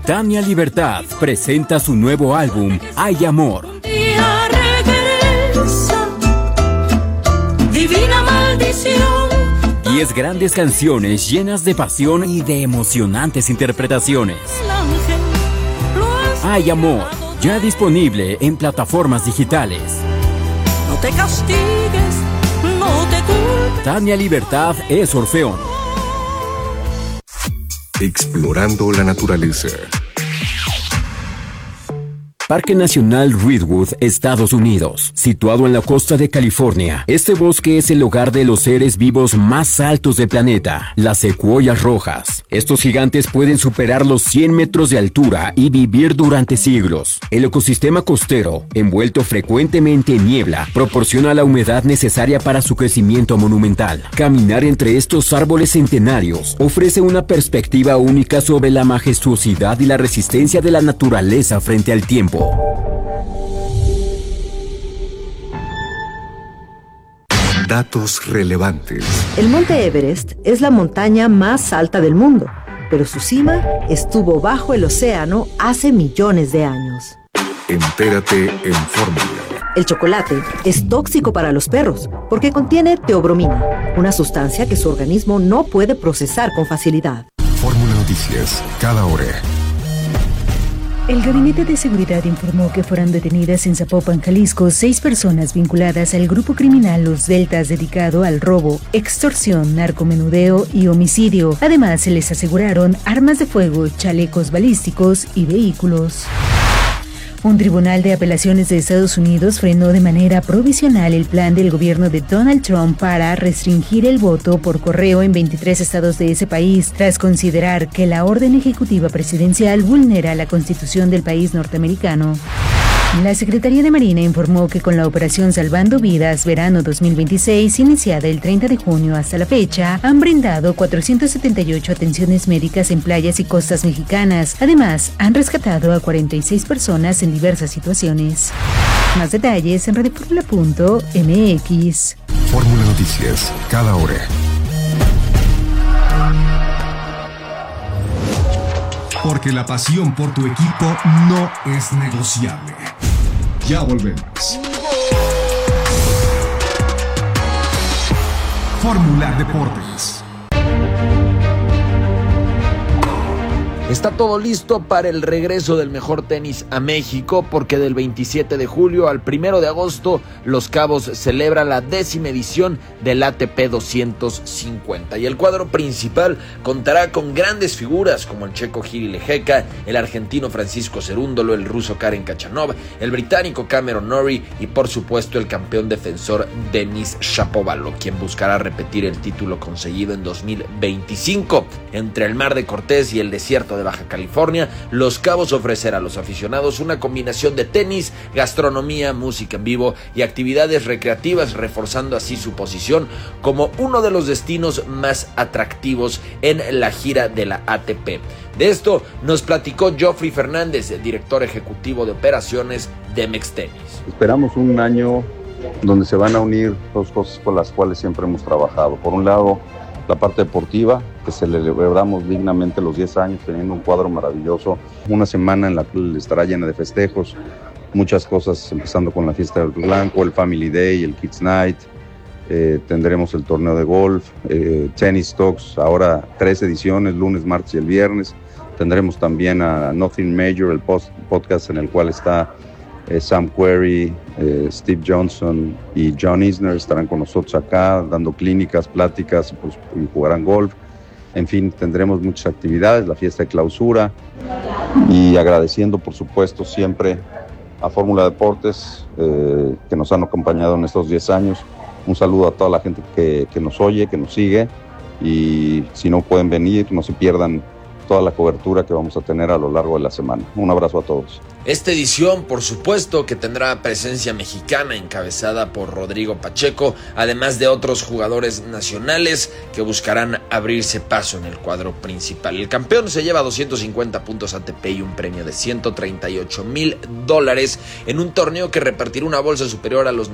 Tania Libertad presenta su nuevo álbum, Hay Amor. Divina maldición. 10 grandes canciones llenas de pasión y de emocionantes interpretaciones. Hay Amor, ya disponible en plataformas digitales. No te castigues, no te culpes. Tania Libertad es Orfeón. Explorando la naturaleza. Parque Nacional Redwood, Estados Unidos, situado en la costa de California. Este bosque es el hogar de los seres vivos más altos del planeta, las secuoyas rojas. Estos gigantes pueden superar los 100 metros de altura y vivir durante siglos. El ecosistema costero, envuelto frecuentemente en niebla, proporciona la humedad necesaria para su crecimiento monumental. Caminar entre estos árboles centenarios ofrece una perspectiva única sobre la majestuosidad y la resistencia de la naturaleza frente al tiempo. Datos relevantes. El monte Everest es la montaña más alta del mundo, pero su cima estuvo bajo el océano hace millones de años. Entérate en Fórmula. El chocolate es tóxico para los perros porque contiene teobromina, una sustancia que su organismo no puede procesar con facilidad. Fórmula Noticias, cada hora. El Gabinete de Seguridad informó que fueron detenidas en Zapopan, Jalisco, 6 personas vinculadas al grupo criminal Los Deltas dedicado al robo, extorsión, narcomenudeo y homicidio. Además, se les aseguraron armas de fuego, chalecos balísticos y vehículos. Un tribunal de apelaciones de Estados Unidos frenó de manera provisional el plan del gobierno de Donald Trump para restringir el voto por correo en 23 estados de ese país, tras considerar que la orden ejecutiva presidencial vulnera la Constitución del país norteamericano. La Secretaría de Marina informó que con la operación Salvando Vidas Verano 2026, iniciada el 30 de junio hasta la fecha, han brindado 478 atenciones médicas en playas y costas mexicanas. Además, han rescatado a 46 personas en diversas situaciones. Más detalles en radioformula.mx. Fórmula Noticias, cada hora. Porque la pasión por tu equipo no es negociable. Ya volvemos. Fórmula Deportes. Está todo listo para el regreso del mejor tenis a México, porque del 27 de julio al 1 de agosto Los Cabos celebra la 10ª edición del ATP 250 y el cuadro principal contará con grandes figuras como el checo Jiri Lehecka, el argentino Francisco Cerúndolo, el ruso Karen Khachanov, el británico Cameron Norrie y por supuesto el campeón defensor Denis Shapovalov, quien buscará repetir el título conseguido en 2025. Entre el Mar de Cortés y el desierto de Baja California, Los Cabos ofrecerá a los aficionados una combinación de tenis, gastronomía, música en vivo y actividades recreativas, reforzando así su posición como uno de los destinos más atractivos en la gira de la ATP. De esto nos platicó Joffrey Fernández, el director ejecutivo de operaciones de Mex Tenis. Esperamos un año donde se van a unir dos cosas con las cuales siempre hemos trabajado. Por un lado, la parte deportiva, que celebramos dignamente los 10 años teniendo un cuadro maravilloso, una semana en la que estará llena de festejos, muchas cosas empezando con la fiesta del Blanco, el Family Day, el Kids Night, tendremos el torneo de golf, Tennis Talks, ahora 3 ediciones, lunes, martes y el viernes, tendremos también a Nothing Major, el podcast en el cual está Sam Querrey, Steve Johnson y John Isner estarán con nosotros acá dando clínicas, pláticas, pues, y jugarán golf. En fin, tendremos muchas actividades, la fiesta de clausura y agradeciendo por supuesto siempre a Fórmula Deportes que nos han acompañado en estos 10 años. Un saludo a toda la gente que nos oye, que nos sigue y si no pueden venir, no se pierdan toda la cobertura que vamos a tener a lo largo de la semana. Un abrazo a todos. Esta edición, por supuesto, que tendrá presencia mexicana encabezada por Rodrigo Pacheco, además de otros jugadores nacionales que buscarán abrirse paso en el cuadro principal. El campeón se lleva 250 puntos ATP y un premio de $138,000 en un torneo que repartirá una bolsa superior a los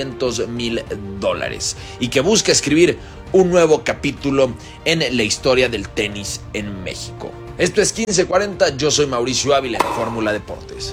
$900,000 y que busca escribir un nuevo capítulo en la historia del tenis en México. Esto es 1540, yo soy Mauricio Ávila en Fórmula Deportes.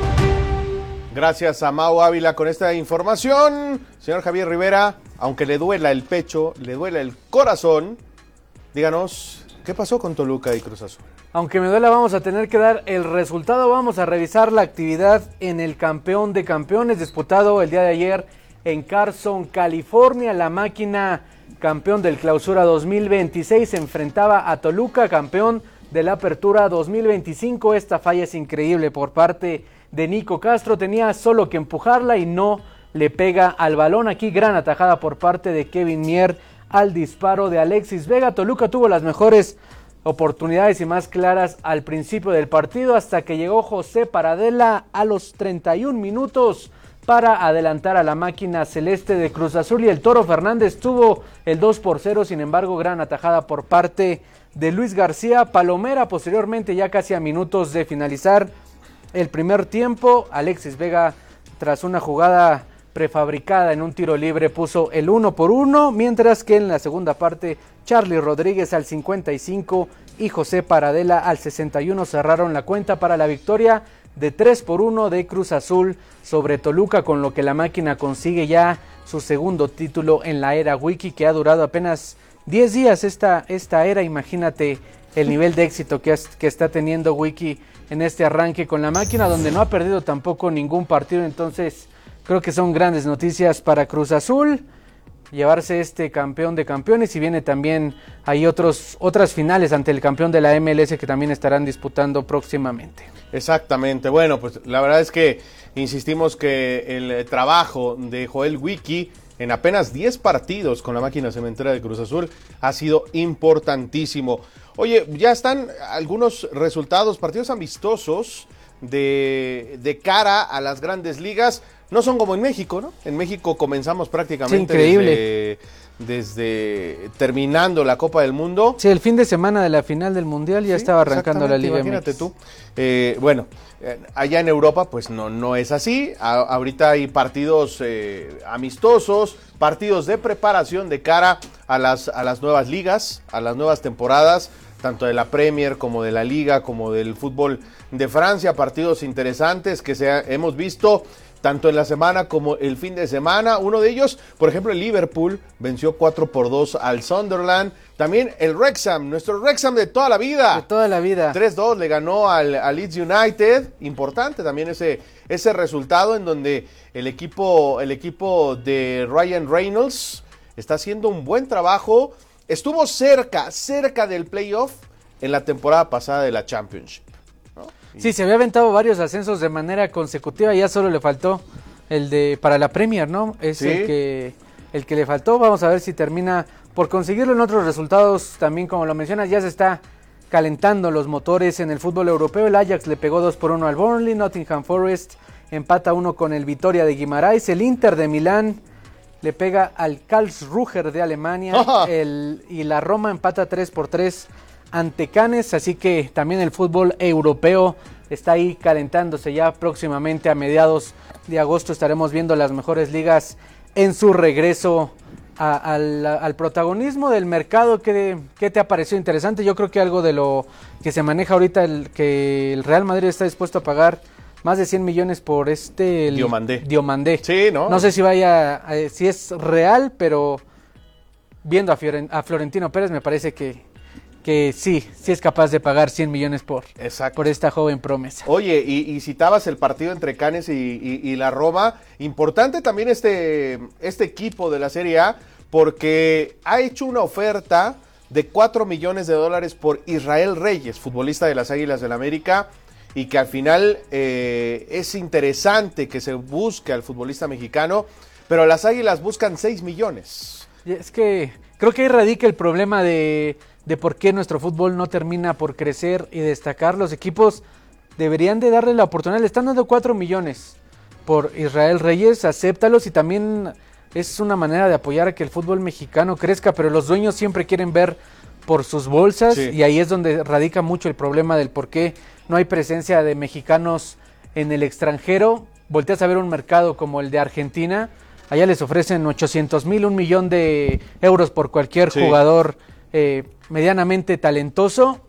Gracias a Mau Ávila con esta información. Señor Javier Rivera, aunque le duela el pecho, le duela el corazón, díganos, ¿qué pasó con Toluca y Cruz Azul? Aunque me duela, vamos a tener que dar el resultado. Vamos a revisar la actividad en el campeón de campeones disputado el día de ayer en Carson, California. La máquina, campeón del Clausura 2026, se enfrentaba a Toluca, campeón de la Apertura 2025. Esta falla es increíble por parte de Nico Castro. Tenía solo que empujarla y no le pega al balón. Aquí gran atajada por parte de Kevin Mier al disparo de Alexis Vega. Toluca tuvo las mejores oportunidades y más claras al principio del partido, hasta que llegó José Paradela a los 31 minutos para adelantar a la máquina celeste de Cruz Azul, y el Toro Fernández tuvo el 2-0, sin embargo gran atajada por parte de Luis García Palomera. Posteriormente, ya casi a minutos de finalizar el primer tiempo, Alexis Vega, tras una jugada prefabricada en un tiro libre, puso el 1-1, mientras que en la segunda parte Charly Rodríguez al 55 y José Paradela al 61 cerraron la cuenta para la victoria de 3-1 de Cruz Azul sobre Toluca, con lo que la máquina consigue ya su segundo título en la era Wiki, que ha durado apenas 10 días esta era. Imagínate el nivel de éxito que está teniendo Wiki en este arranque con la máquina, donde no ha perdido tampoco ningún partido. Entonces creo que son grandes noticias para Cruz Azul llevarse este campeón de campeones, y viene también hay otras finales ante el campeón de la MLS que también estarán disputando próximamente. Exactamente, bueno, pues la verdad es que insistimos que el trabajo de Joel Wiki en apenas 10 partidos con la máquina cementera de Cruz Azul ha sido importantísimo. Oye, ya están algunos resultados, partidos amistosos de cara a las grandes ligas. No son como en México, ¿no? En México comenzamos prácticamente desde terminando la Copa del Mundo. Sí, el fin de semana de la final del Mundial ya estaba arrancando la Liga. Imagínate tú. Allá en Europa pues no es así. Ahorita hay partidos amistosos, partidos de preparación de cara a las nuevas ligas, a las nuevas temporadas, tanto de la Premier como de la Liga, como del fútbol de Francia, partidos interesantes que hemos visto tanto en la semana como el fin de semana. Uno de ellos, por ejemplo, el Liverpool venció 4-2 al Sunderland. También el Wrexham, nuestro Wrexham de toda la vida. De toda la vida. 3-2 le ganó al Leeds United. Importante también ese resultado, en donde el equipo de Ryan Reynolds está haciendo un buen trabajo. Estuvo cerca del playoff en la temporada pasada de la Championship. Sí, se había aventado varios ascensos de manera consecutiva, ya solo le faltó para la Premier, ¿no? Es ¿sí? el que le faltó. Vamos a ver si termina por conseguirlo. En otros resultados también, como lo mencionas, ya se está calentando los motores en el fútbol europeo. El Ajax le pegó 2-1 al Burnley, Nottingham Forest empata 1 con el Vitoria de Guimarães, el Inter de Milán le pega al Karlsruhe de Alemania, y la Roma empata 3-3 ante Cannes, así que también el fútbol europeo está ahí calentándose. Ya próximamente a mediados de agosto estaremos viendo las mejores ligas en su regreso al protagonismo del mercado. ¿Qué te ha parecido interesante? Yo creo que algo de lo que se maneja ahorita, que el Real Madrid está dispuesto a pagar más de 100 millones por Diomandé. Sí, ¿no? No sé si si es real, pero viendo a Florentino Pérez me parece que sí es capaz de pagar 100 millones por esta joven promesa. Oye, y citabas el partido entre Cannes y la Roma. Importante también este equipo de la Serie A, porque ha hecho una oferta de $4 millones por Israel Reyes, futbolista de las Águilas del América, y que al final es interesante que se busque al futbolista mexicano, pero las Águilas buscan 6 millones. Y es que creo que ahí radica el problema de por qué nuestro fútbol no termina por crecer y destacar. Los equipos deberían de darle la oportunidad. Le están dando 4 millones por Israel Reyes, acéptalos, y también es una manera de apoyar a que el fútbol mexicano crezca, pero los dueños siempre quieren ver por sus bolsas, sí. Y ahí es donde radica mucho el problema del por qué no hay presencia de mexicanos en el extranjero. Volteas a ver un mercado como el de Argentina, allá les ofrecen 800,000, $1 millón por cualquier jugador medianamente talentoso,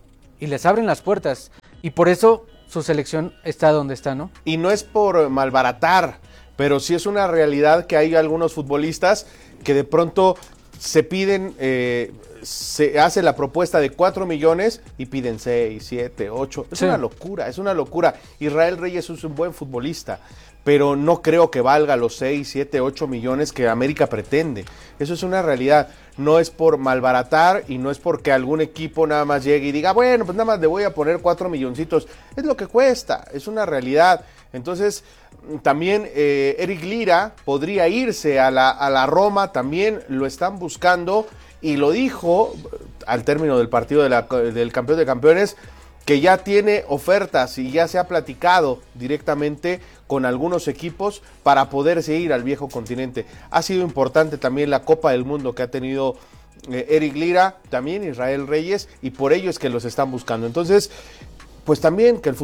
y les abren las puertas. Y por eso su selección está donde está, ¿no? Y no es por malbaratar, pero sí es una realidad que hay algunos futbolistas que de pronto se piden, se hace la propuesta de 4 millones y piden 6, 7, 8. Es una locura. Israel Reyes es un buen futbolista, pero no creo que valga los 6, 7, 8 millones que América pretende. Eso es una realidad. No es por malbaratar y no es porque algún equipo nada más llegue y diga, bueno, pues nada más le voy a poner 4 milloncitos. Es lo que cuesta, es una realidad. Entonces, también Eric Lira podría irse a la Roma, también lo están buscando y lo dijo al término del partido del campeón de campeones, que ya tiene ofertas y ya se ha platicado directamente con algunos equipos para poderse ir al viejo continente. Ha sido importante también la Copa del Mundo que ha tenido Eric Lira, también Israel Reyes, y por ello es que los están buscando. Entonces, pues también que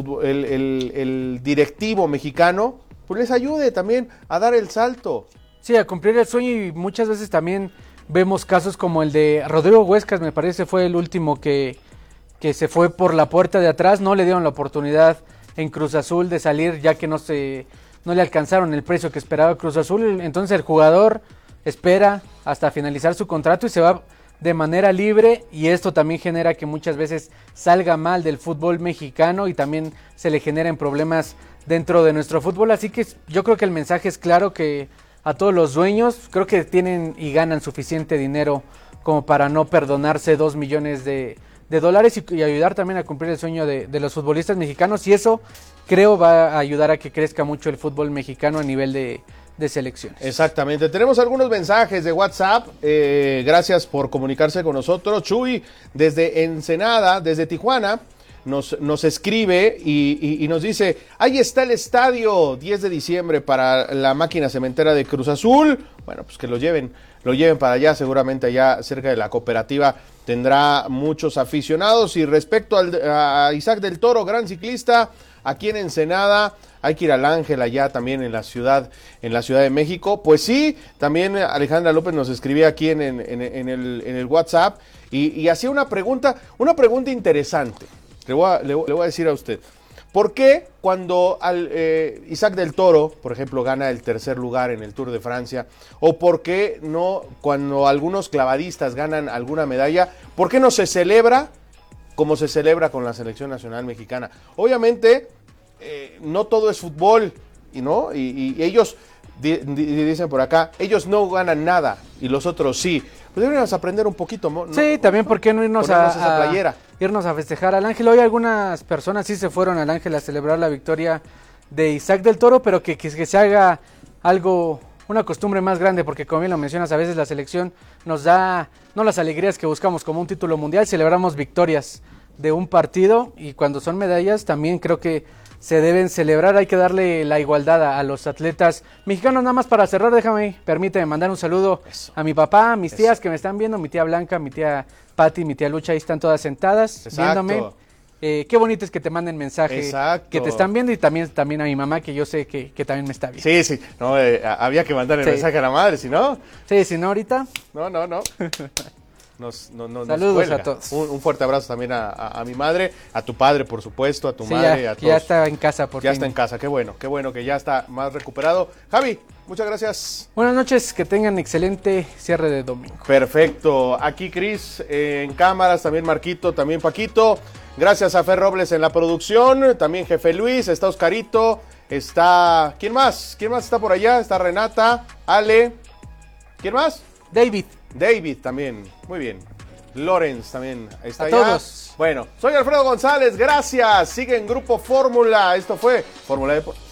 el directivo mexicano pues les ayude también a dar el salto. Sí, a cumplir el sueño, y muchas veces también vemos casos como el de Rodrigo Huescas, me parece fue el último que se fue por la puerta de atrás, no le dieron la oportunidad en Cruz Azul de salir, ya que no le alcanzaron el precio que esperaba Cruz Azul. Entonces el jugador espera hasta finalizar su contrato y se va de manera libre, y esto también genera que muchas veces salga mal del fútbol mexicano y también se le generen problemas dentro de nuestro fútbol. Así que yo creo que el mensaje es claro, que a todos los dueños creo que tienen y ganan suficiente dinero como para no perdonarse 2 millones de dólares y ayudar también a cumplir el sueño de los futbolistas mexicanos, y eso creo va a ayudar a que crezca mucho el fútbol mexicano a nivel de selecciones. Exactamente. Tenemos algunos mensajes de WhatsApp. Gracias por comunicarse con nosotros. Chuy, desde Ensenada, desde Tijuana, nos escribe y nos dice: ahí está el estadio 10 de diciembre para la máquina cementera de Cruz Azul. Bueno, pues que lo lleven para allá, seguramente allá cerca de la cooperativa tendrá muchos aficionados. Y respecto a Isaac del Toro, gran ciclista, aquí en Ensenada, hay que ir al Ángel allá también en la Ciudad de México. Pues sí, también Alejandra López nos escribía aquí en el WhatsApp y hacía una pregunta interesante. Le voy a decir a usted, ¿por qué cuando Isaac del Toro, por ejemplo, gana el tercer lugar en el Tour de Francia, o por qué no cuando algunos clavadistas ganan alguna medalla, por qué no se celebra como se celebra con la selección nacional mexicana? Obviamente, no todo es fútbol, y ellos dicen por acá, ellos no ganan nada y los otros sí. Pues deberíamos aprender un poquito, ¿no? Sí, también por qué no irnos esa playera. Irnos a festejar al Ángel. Hoy algunas personas sí se fueron al Ángel a celebrar la victoria de Isaac del Toro, pero que se haga algo, una costumbre más grande, porque como bien lo mencionas, a veces la selección nos da no las alegrías que buscamos como un título mundial, celebramos victorias de un partido, y cuando son medallas también creo que se deben celebrar. Hay que darle la igualdad a los atletas mexicanos. Nada más para cerrar, permíteme mandar un saludo a mi papá, a mis tías que me están viendo, mi tía Blanca, mi tía Pati, mi tía Lucha, ahí están todas sentadas viéndome. Qué bonito es que te manden mensaje, que te están viendo, y también a mi mamá, que yo sé que también me está viendo. Sí, no, había que mandar el mensaje a la madre, si no. Sí, si no ahorita. No. Saludos a todos. Un fuerte abrazo también a mi madre, a tu padre, por supuesto, a tu madre, a todos. Ya está en casa, por fin. Ya está en casa, qué bueno que ya está más recuperado. Javi, muchas gracias. Buenas noches, que tengan excelente cierre de domingo. Perfecto. Aquí Cris en cámaras, también Marquito, también Paquito. Gracias a Fer Robles en la producción, también Jefe Luis, está Oscarito, está... ¿Quién más? ¿Quién más está por allá? Está Renata, Ale. ¿Quién más? David también, muy bien. Lorenz también está allá. Todos. Bueno, soy Alfredo González, gracias. Sigue en Grupo Fórmula. Esto fue Fórmula Deportes.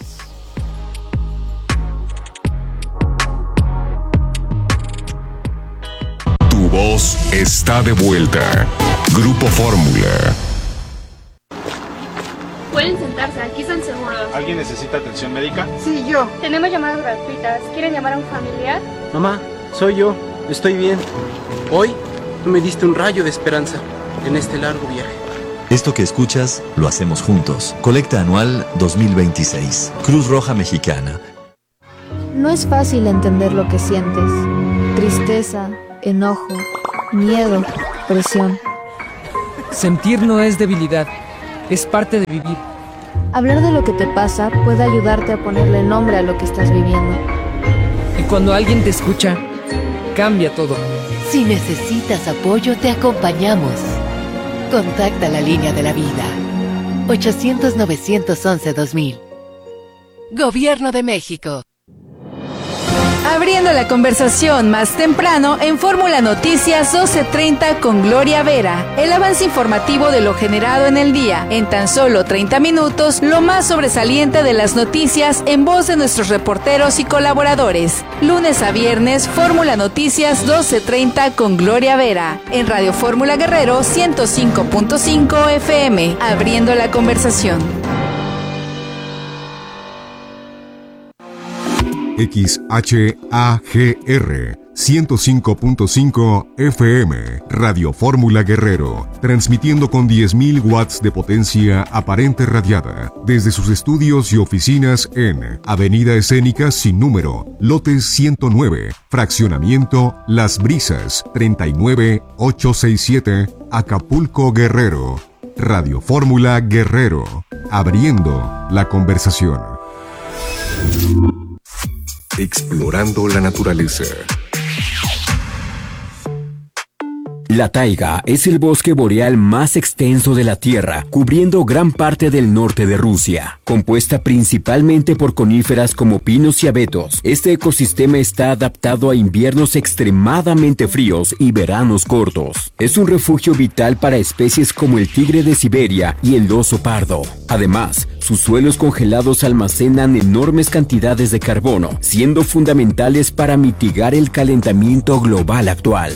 Tu voz está de vuelta. Grupo Fórmula. Pueden sentarse, aquí están seguros. ¿Alguien necesita atención médica? Sí, yo. Tenemos llamadas gratuitas. ¿Quieren llamar a un familiar? Mamá, soy yo. Estoy bien. Hoy tú me diste un rayo de esperanza en este largo viaje. Esto que escuchas lo hacemos juntos. Colecta anual 2026. Cruz Roja Mexicana. No es fácil entender lo que sientes. Tristeza, enojo, miedo, presión. Sentir no es debilidad, es parte de vivir. Hablar de lo que te pasa puede ayudarte a ponerle nombre a lo que estás viviendo. Y cuando alguien te escucha, cambia todo. Si necesitas apoyo, te acompañamos. Contacta la línea de la vida. 800-911-2000. Gobierno de México. Abriendo la conversación más temprano en Fórmula Noticias 12:30 con Gloria Vera. El avance informativo de lo generado en el día. En tan solo 30 minutos, lo más sobresaliente de las noticias en voz de nuestros reporteros y colaboradores. Lunes a viernes, Fórmula Noticias 12:30 con Gloria Vera. En Radio Fórmula Guerrero 105.5 FM. Abriendo la conversación. XHAGR 105.5 FM, Radio Fórmula Guerrero, transmitiendo con 10.000 watts de potencia aparente radiada desde sus estudios y oficinas en Avenida Escénica sin número, lote 109, fraccionamiento Las Brisas, 39867, Acapulco, Guerrero. Radio Fórmula Guerrero, abriendo la conversación. Explorando la naturaleza. La taiga es el bosque boreal más extenso de la Tierra, cubriendo gran parte del norte de Rusia. Compuesta principalmente por coníferas como pinos y abetos, este ecosistema está adaptado a inviernos extremadamente fríos y veranos cortos. Es un refugio vital para especies como el tigre de Siberia y el oso pardo. Además, sus suelos congelados almacenan enormes cantidades de carbono, siendo fundamentales para mitigar el calentamiento global actual.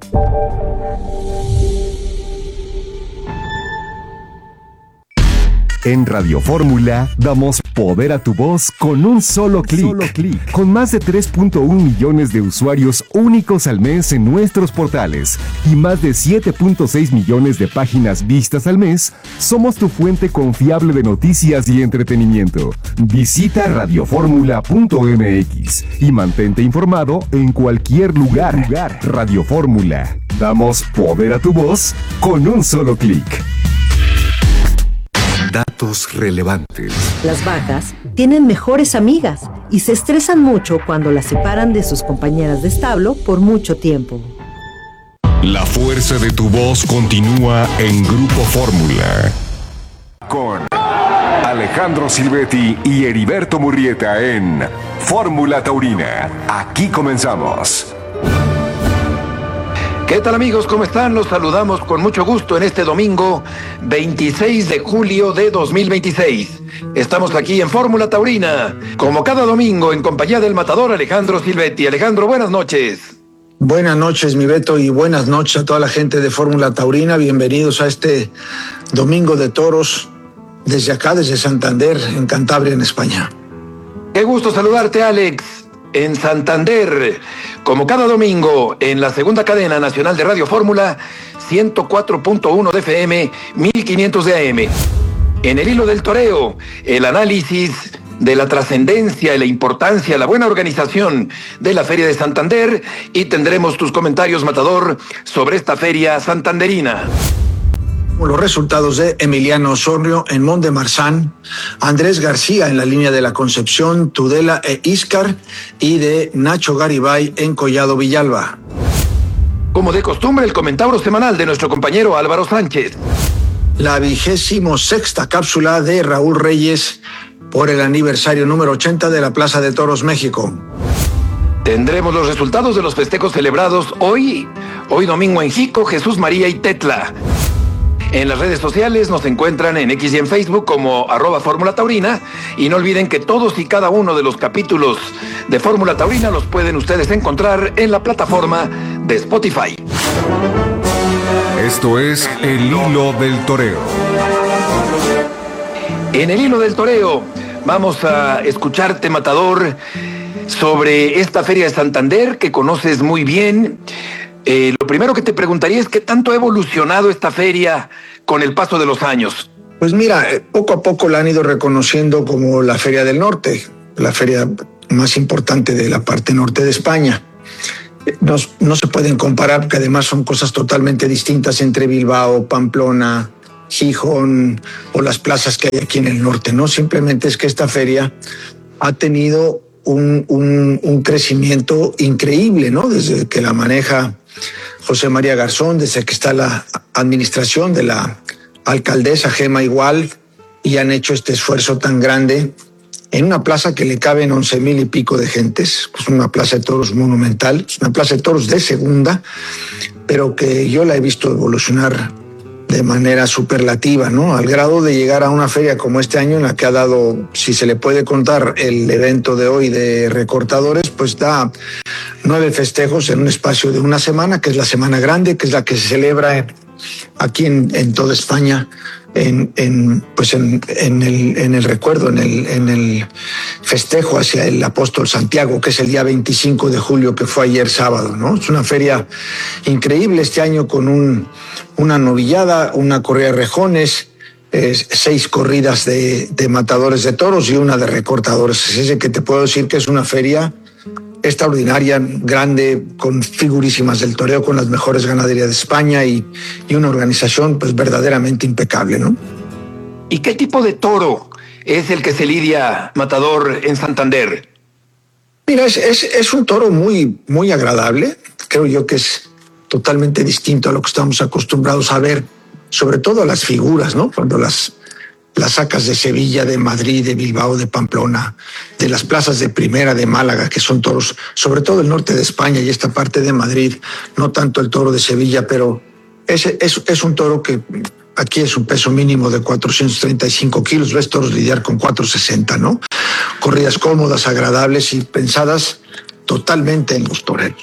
En Radio Fórmula damos poder a tu voz con un solo clic. Con más de 3.1 millones de usuarios únicos al mes en nuestros portales y más de 7.6 millones de páginas vistas al mes, somos tu fuente confiable de noticias y entretenimiento. Visita radioformula.mx y mantente informado en cualquier lugar. Radio Fórmula. Damos poder a tu voz con un solo clic. Datos relevantes. Las vacas tienen mejores amigas y se estresan mucho cuando las separan de sus compañeras de establo por mucho tiempo. La fuerza de tu voz continúa en Grupo Fórmula. Con Alejandro Silvetti y Heriberto Murrieta en Fórmula Taurina. Aquí comenzamos. ¿Qué tal, amigos? ¿Cómo están? Los saludamos con mucho gusto en este domingo 26 de julio de 2026. Estamos aquí en Fórmula Taurina, como cada domingo, en compañía del matador Alejandro Silvetti. Alejandro, buenas noches. Buenas noches, mi Beto, y buenas noches a toda la gente de Fórmula Taurina. Bienvenidos a este domingo de toros desde acá, desde Santander, en Cantabria, en España. Qué gusto saludarte, Alex, en Santander, como cada domingo, en la segunda cadena nacional de Radio Fórmula, 104.1 de FM, 1500 de AM. En el hilo del toreo, el análisis de la trascendencia y la importancia, la buena organización de la Feria de Santander, y tendremos tus comentarios, matador, sobre esta feria santanderina. Los resultados de Emiliano Osornio en Mont de Marsan, Andrés García en la línea de la Concepción, Tudela e Íscar, y de Nacho Garibay en Collado Villalba. Como de costumbre, el comentario semanal de nuestro compañero Álvaro Sánchez. La 26ª cápsula de Raúl Reyes por el aniversario número 80 de la Plaza de Toros México. Tendremos los resultados de los festejos celebrados hoy domingo en Jico, Jesús María y Tetla. En las redes sociales nos encuentran en X y en Facebook como @Fórmula Taurina, y no olviden que todos y cada uno de los capítulos de Fórmula Taurina los pueden ustedes encontrar en la plataforma de Spotify. Esto es El Hilo del Toreo. En el Hilo del Toreo vamos a escucharte, matador, sobre esta Feria de Santander que conoces muy bien. Lo primero que te preguntaría es ¿qué tanto ha evolucionado esta feria con el paso de los años? Pues mira, poco a poco la han ido reconociendo como la Feria del Norte, la feria más importante de la parte norte de España. no se pueden comparar, porque además son cosas totalmente distintas entre Bilbao, Pamplona, Gijón o las plazas que hay aquí en el norte, ¿no? Simplemente es que esta feria ha tenido un crecimiento increíble, ¿no? Desde que la maneja José María Garzón, desde que está la administración de la alcaldesa Gema Igual, y han hecho este esfuerzo tan grande en una plaza que le caben 11,000 y pico de gentes. Es una plaza de toros monumental, es una plaza de toros de segunda, pero que yo la he visto evolucionar de manera superlativa, ¿no? Al grado de llegar a una feria como este año, en la que ha dado, si se le puede contar el evento de hoy de recortadores, pues da 9 festejos en un espacio de una semana, que es la Semana Grande, que es la que se celebra aquí en toda España, en el recuerdo, en el festejo hacia el apóstol Santiago, que es el día 25 de julio, que fue ayer sábado, ¿no? Es una feria increíble este año, con una novillada, una corrida de rejones, 6 corridas de matadores de toros y una de recortadores. Es ese que te puedo decir que es una feria extraordinaria, grande, con figurísimas del toreo, con las mejores ganaderías de España y una organización pues verdaderamente impecable, ¿no? ¿Y qué tipo de toro es el que se lidia, Matador, en Santander? Mira, es un toro muy, muy agradable. Creo yo que es totalmente distinto a lo que estamos acostumbrados a ver, sobre todo a las figuras, ¿no? Cuando las sacas de Sevilla, de Madrid, de Bilbao, de Pamplona, de las plazas de primera de Málaga, que son toros, sobre todo el norte de España y esta parte de Madrid, no tanto el toro de Sevilla, pero es un toro que aquí es un peso mínimo de 435 kilos, ves toros lidiar con 460, ¿no? Corridas cómodas, agradables y pensadas totalmente en los toreros.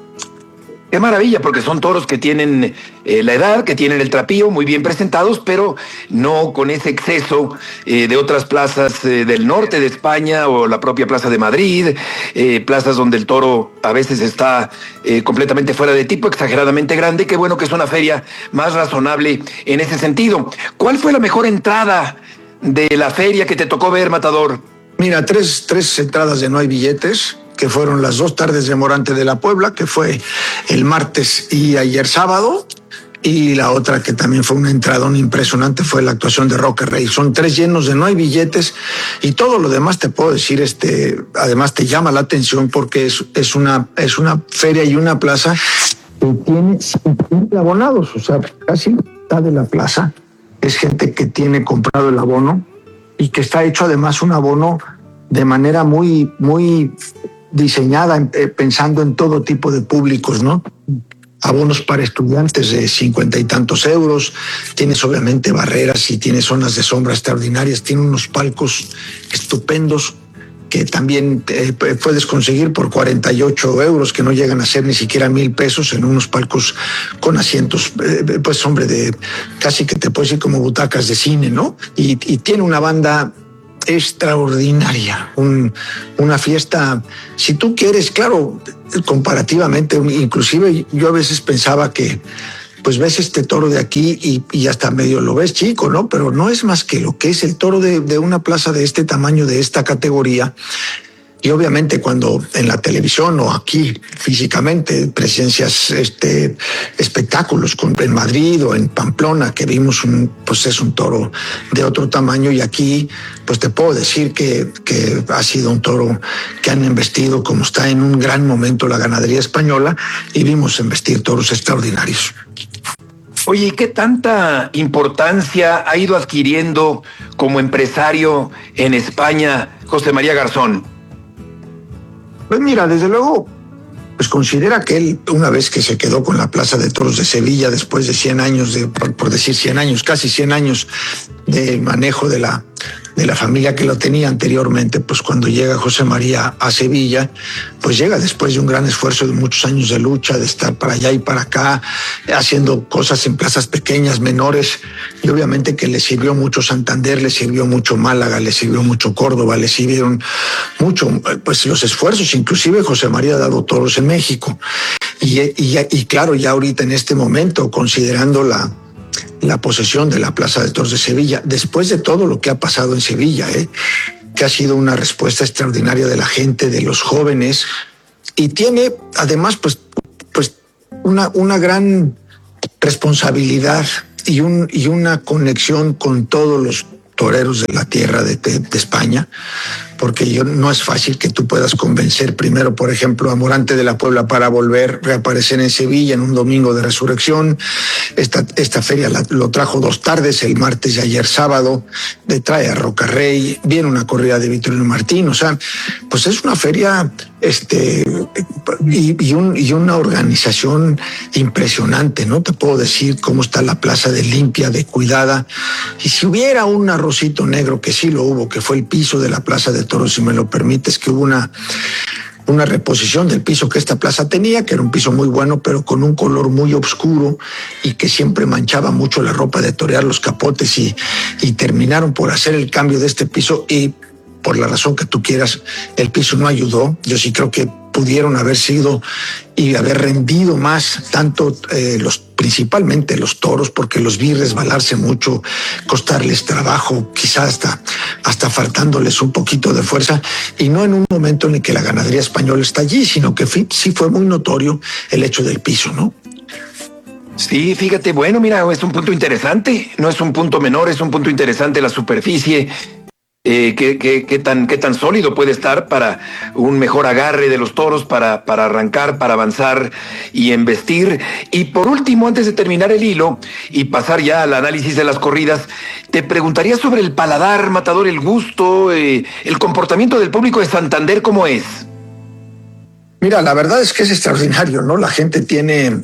Qué maravilla, porque son toros que tienen la edad, que tienen el trapío muy bien presentados, pero no con ese exceso de otras plazas del norte de España o la propia Plaza de Madrid, plazas donde el toro a veces está completamente fuera de tipo, exageradamente grande. Qué bueno que es una feria más razonable en ese sentido. ¿Cuál fue la mejor entrada de la feria que te tocó ver, Matador? Mira, tres entradas de no hay billetes, que fueron las 2 tardes de Morante de la Puebla, que fue el martes y ayer sábado, y la otra que también fue una entradón impresionante fue la actuación de Roque Rey. Son 3 llenos de no hay billetes, y todo lo demás te puedo decir, además te llama la atención porque es una feria y una plaza que tiene 50 abonados, o sea, casi la mitad de la plaza es gente que tiene comprado el abono y que está hecho además un abono de manera muy, muy diseñada, pensando en todo tipo de públicos, ¿no? Abonos para estudiantes de 50 y tantos euros, tienes obviamente barreras y tienes zonas de sombra extraordinarias, tiene unos palcos estupendos que también puedes conseguir por 48 euros, que no llegan a ser ni siquiera 1,000 pesos, en unos palcos con asientos, pues hombre, de casi que te puedes ir como butacas de cine, ¿no? Y tiene una banda extraordinaria, una fiesta, si tú quieres, claro, comparativamente, inclusive yo a veces pensaba que pues ves este toro de aquí y hasta medio lo ves chico, ¿no? Pero no es más que lo que es el toro de una plaza de este tamaño, de esta categoría. Y obviamente cuando en la televisión o aquí físicamente presencias espectáculos en Madrid o en Pamplona, que vimos pues es un toro de otro tamaño, y aquí pues te puedo decir que ha sido un toro que han embestido, como está en un gran momento la ganadería española, y vimos embestir toros extraordinarios. Oye, ¿y qué tanta importancia ha ido adquiriendo como empresario en España José María Garzón? Pues mira, desde luego, pues considera que él, una vez que se quedó con la Plaza de Toros de Sevilla, después de 100 años, por decir 100 años, casi 100 años de manejo de la familia que lo tenía anteriormente, pues cuando llega José María a Sevilla, pues llega después de un gran esfuerzo de muchos años de lucha, de estar para allá y para acá, haciendo cosas en plazas pequeñas, menores, y obviamente que le sirvió mucho Santander, le sirvió mucho Málaga, le sirvió mucho Córdoba, le sirvieron mucho pues los esfuerzos. Inclusive José María ha dado toros en México, y claro, ya ahorita en este momento, considerando la posesión de la Plaza de Toros de Sevilla, después de todo lo que ha pasado en Sevilla, que ha sido una respuesta extraordinaria de la gente, de los jóvenes, y tiene además pues una gran responsabilidad y una conexión con todos los toreros de la tierra de España, porque no es fácil que tú puedas convencer primero, por ejemplo, a Morante de la Puebla para reaparecer en Sevilla en un domingo de resurrección. Esta feria lo trajo 2 tardes, el martes y ayer sábado, le trae a Rocarrey, viene una corrida de Victorino Martín, o sea, pues es una feria y una organización impresionante, ¿no? Te puedo decir cómo está la plaza de limpia, de cuidada, y si hubiera un arrocito negro, que sí lo hubo, que fue el piso de la Plaza de Toros, si me lo permites, que hubo una reposición del piso que esta plaza tenía, que era un piso muy bueno, pero con un color muy oscuro y que siempre manchaba mucho la ropa de torear, los capotes, y terminaron por hacer el cambio de este piso, y por la razón que tú quieras, el piso no ayudó. Yo sí creo que pudieron haber sido y haber rendido más, tanto principalmente los toros, porque los vi resbalarse mucho, costarles trabajo, quizás hasta faltándoles un poquito de fuerza, y no en un momento en el que la ganadería española está allí, sino que sí fue muy notorio el hecho del piso, ¿no? Sí, fíjate, bueno, mira, es un punto interesante, no es un punto menor, es un punto interesante la superficie. ¿Qué tan sólido puede estar para un mejor agarre de los toros, para arrancar, para avanzar y embestir? Y por último, antes de terminar el hilo y pasar ya al análisis de las corridas, te preguntaría sobre el paladar, Matador, el gusto, el comportamiento del público de Santander, ¿cómo es? Mira, la verdad es que es extraordinario, ¿no? La gente tiene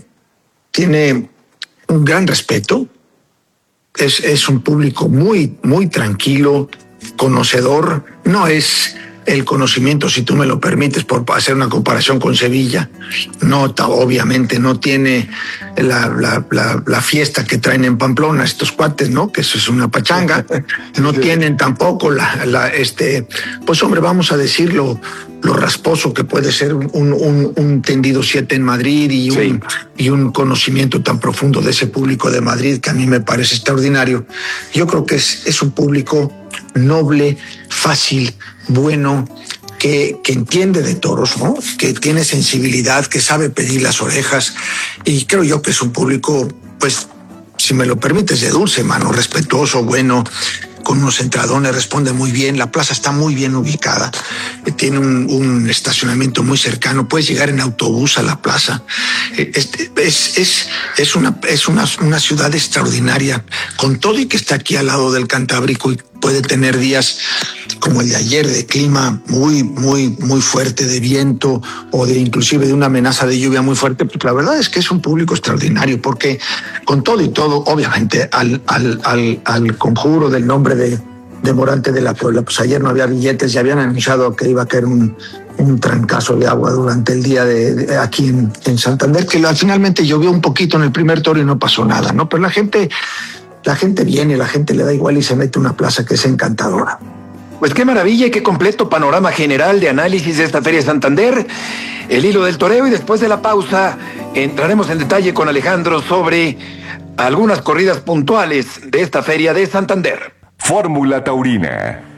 un gran respeto, es un público muy, muy tranquilo, conocedor. No es el conocimiento, si tú me lo permites, por hacer una comparación con Sevilla, obviamente no tiene la fiesta que traen en Pamplona estos cuates, ¿no? Que eso es una pachanga. No tienen tampoco pues hombre, vamos a decirlo, lo rasposo que puede ser un tendido 7 en Madrid y un conocimiento tan profundo de ese público de Madrid, que a mí me parece extraordinario. Yo creo que es un público noble, fácil, bueno, que entiende de toros, ¿no? Que tiene sensibilidad, que sabe pedir las orejas, y creo yo que es un público, pues, si me lo permites, de dulce mano, respetuoso, bueno, con unos entradones, responde muy bien. La plaza está muy bien ubicada, tiene un estacionamiento muy cercano, puedes llegar en autobús a la plaza. Es una ciudad extraordinaria, con todo y que está aquí al lado del Cantábrico, y puede tener días como el de ayer de clima muy, muy, muy fuerte, de viento, o inclusive de una amenaza de lluvia muy fuerte. Pues la verdad es que es un público extraordinario, porque con todo y todo, obviamente, al conjuro del nombre de Morante de la Puebla, pues ayer no había billetes, ya habían anunciado que iba a caer un trancazo de agua durante el día aquí en Santander, que finalmente llovió un poquito en el primer toro y no pasó nada, ¿no? Pero la gente viene, la gente le da igual y se mete a una plaza que es encantadora. Pues qué maravilla y qué completo panorama general de análisis de esta Feria de Santander, el hilo del toreo, y después de la pausa entraremos en detalle con Alejandro sobre algunas corridas puntuales de esta Feria de Santander. Fórmula Taurina.